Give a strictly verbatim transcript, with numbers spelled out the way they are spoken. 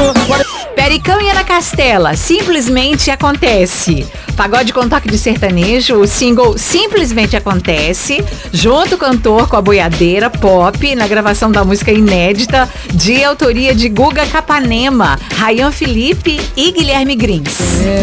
Pericão e Ana Castela, Simplesmente Acontece. Pagode com toque de sertanejo, o single Simplesmente Acontece, junto cantor com a boiadeira pop, na gravação da música inédita, de autoria de Guga Capanema, Ryan Felipe e Guilherme Grins.